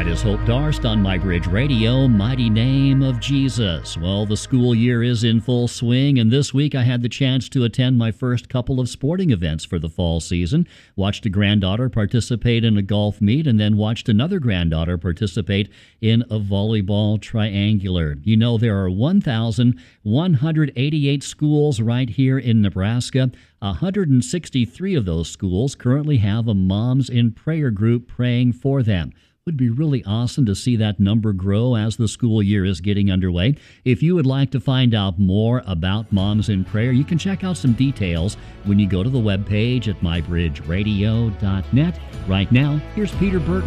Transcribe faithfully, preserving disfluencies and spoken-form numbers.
That is Hope Darst on My Bridge Radio, Mighty Name of Jesus. Well, the school year is in full swing, and this week I had the chance to attend my first couple of sporting events for the fall season. Watched a granddaughter participate in a golf meet, and then watched another granddaughter participate in a volleyball triangular. You know, there are one thousand one hundred eighty-eight schools right here in Nebraska. one hundred sixty-three of those schools currently have a Moms in Prayer group praying for them. Would be really awesome to see that number grow as the school year is getting underway. If you would like to find out more about Moms in Prayer, you can check out some details when you go to the webpage at my bridge radio dot net. Right now, here's Peter Burton.